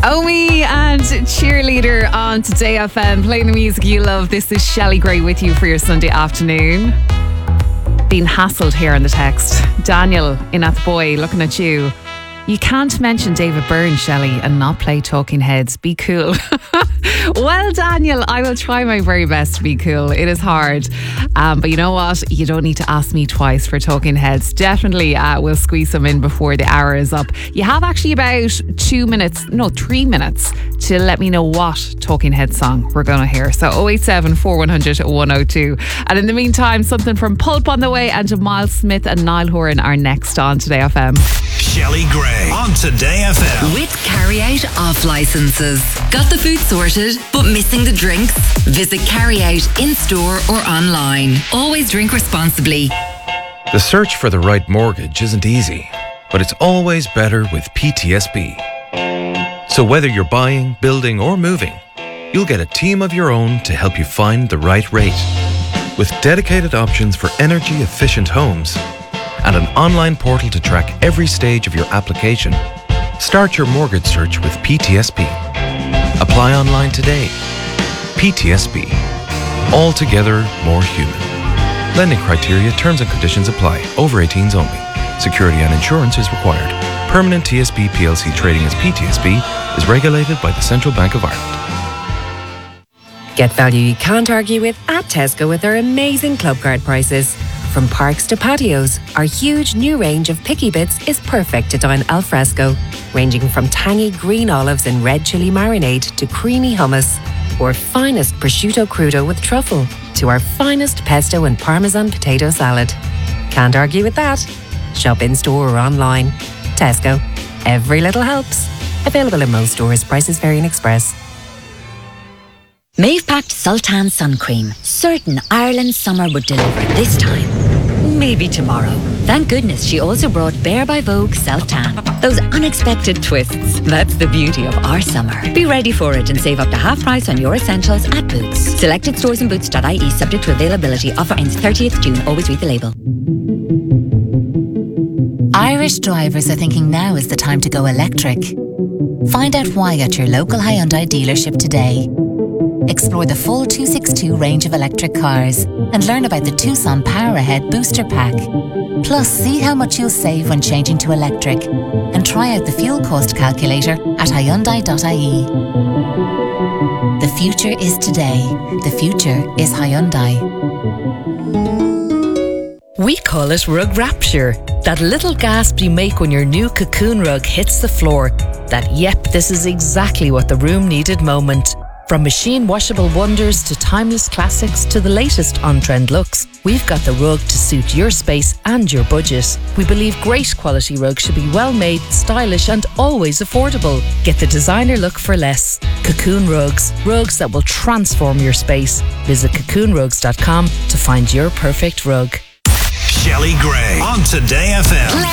Omi and Cheerleader on Today FM, playing the music you love. This is Shelley Gray with you for your Sunday afternoon. Being hassled here on the text. Daniel in Athboy, looking at you. You can't mention David Byrne, Shelley, and not play Talking Heads. Be cool. Well, Daniel, I will try my very best to be cool. It is hard. But you know what? You don't need to ask me twice for Talking Heads. Definitely we'll squeeze them in before the hour is up. You have actually about 3 minutes to let me know what Talking Heads song we're going to hear. So 087 4100 102. And in the meantime, something from Pulp on the way, and Miles Smith and Niall Horan are next on Today FM. Shelley Gray on Today FM. With Carryout off licenses. Got the food sorted, but missing the drinks? Visit Carryout in-store or online. Always drink responsibly. The search for the right mortgage isn't easy, but it's always better with PTSB. So whether you're buying, building or moving, you'll get a team of your own to help you find the right rate. With dedicated options for energy-efficient homes and an online portal to track every stage of your application, start your mortgage search with PTSB. Apply online today. PTSB. Altogether more human. Lending criteria, terms and conditions apply. Over 18s only. Security and insurance is required. Permanent TSB PLC trading as PTSB is regulated by the Central Bank of Ireland. Get value you can't argue with at Tesco with their amazing club card prices. From parks to patios, our huge new range of picky bits is perfect to dine al fresco, ranging from tangy green olives and red chili marinade to creamy hummus, or finest prosciutto crudo with truffle, to our finest pesto and parmesan potato salad. Can't argue with that. Shop in store or online. Tesco. Every little helps. Available in most stores. Prices vary in Express. Maeve packed Sultan sun cream. Certain Ireland's summer would deliver this time. Maybe tomorrow. Thank goodness she also brought Bare by Vogue Self-Tan. Those unexpected twists. That's the beauty of our summer. Be ready for it and save up to half price on your essentials at Boots. Selected stores and boots.ie, subject to availability. Offer ends 30th June. Always read the label. Irish drivers are thinking now is the time to go electric. Find out why at your local Hyundai dealership today. Explore the full 262 range of electric cars and learn about the Tucson Power Ahead Booster Pack. Plus, see how much you'll save when changing to electric and try out the fuel cost calculator at Hyundai.ie. The future is today. The future is Hyundai. We call it rug rapture. That little gasp you make when your new Cocoon rug hits the floor. That, yep, this is exactly what the room needed moment. From machine washable wonders to timeless classics to the latest on-trend looks, we've got the rug to suit your space and your budget. We believe great quality rugs should be well made, stylish and always affordable. Get the designer look for less. Cocoon Rugs. Rugs that will transform your space. Visit cocoonrugs.com to find your perfect rug. Shelley Gray on Today FM.